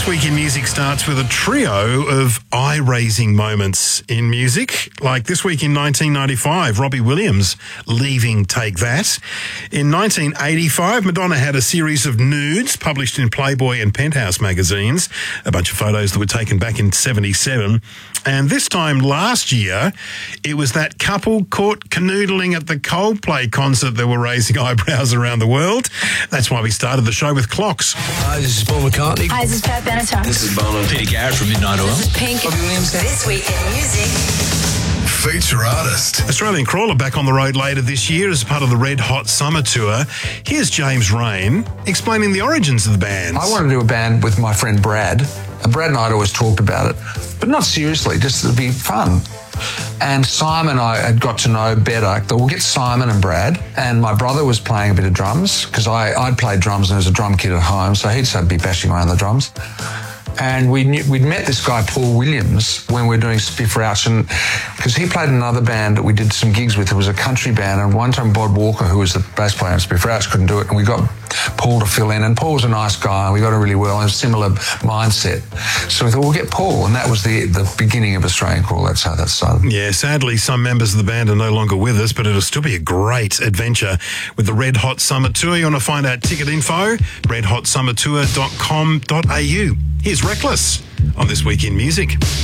This Week in Music starts with a trio of eye-raising moments in music. Like this week in 1995, Robbie Williams leaving Take That. In 1985, Madonna had a series of nudes published in Playboy and Penthouse magazines, a bunch of photos that were taken back in 77. And this time last year, it was that couple caught canoodling at the Coldplay concert that were raising eyebrows around the world. That's why we started the show with clocks. Hi, this is Paul McCartney. Hi, this is Pat Benatar. This is Bono. Peter Garrett from Midnight Oil. This is Pink. Robbie Williams. This Week in Music. Feature artist. Australian Crawler back on the road later this year as part of the Red Hot Summer Tour. Here's James Rain explaining the origins of the band. I wanted to do a band with my friend Brad. And Brad and I had always talked about it, but not seriously, just to be fun. And Simon I had got to know better. We'll get Simon and Brad. And my brother was playing a bit of drums because I'd played drums and there was a drum kit at home, so he'd be bashing around the drums. And we'd met this guy, Paul Williams, when we were doing Spiff Rouch, and because he played in another band that we did some gigs with. It was a country band, and one time Bod Walker, who was the bass player in Spiff Rouch, couldn't do it, and we got Paul to fill in, and Paul was a nice guy, and we got on really well, and a similar mindset. So we thought, we'll get Paul, and that was the beginning of Australian Crawl. That's how that started. Yeah, sadly, some members of the band are no longer with us, but it'll still be a great adventure with the Red Hot Summer Tour. You want to find out ticket info? redhotsummertour.com.au. Here's Reckless on This Week in Music.